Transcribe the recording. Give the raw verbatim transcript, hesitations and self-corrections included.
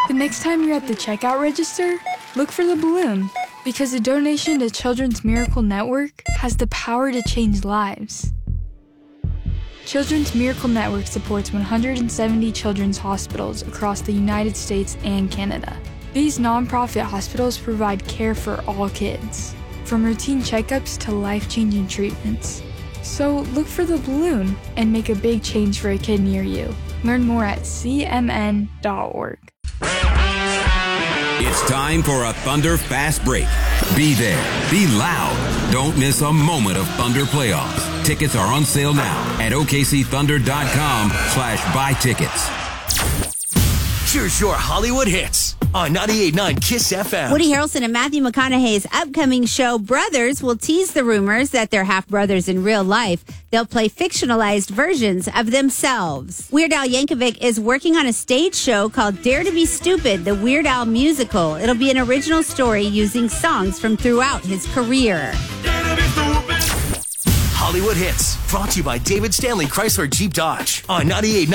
The next time you're at the checkout register, look for the balloon, because a donation to Children's Miracle Network has the power to change lives. Children's Miracle Network supports one hundred seventy children's hospitals across the United States and Canada. These nonprofit hospitals provide care for all kids, from routine checkups to life-changing treatments. So look for the balloon and make a big change for a kid near you. Learn more at c m n dot org. It's time for a Thunder Fast Break. Be there. Be loud. Don't miss a moment of Thunder playoffs. Tickets are on sale now at o k c thunder dot com slash buy tickets. Here's your Hollywood hits on ninety-eight point nine KISS F M. Woody Harrelson and Matthew McConaughey's upcoming show, Brothers, will tease the rumors that they're half-brothers in real life. They'll play fictionalized versions of themselves. Weird Al Yankovic is working on a stage show called Dare to Be Stupid, the Weird Al musical. It'll be an original story using songs from throughout his career. Hollywood hits, brought to you by David Stanley Chrysler Jeep Dodge on ninety-eight point nine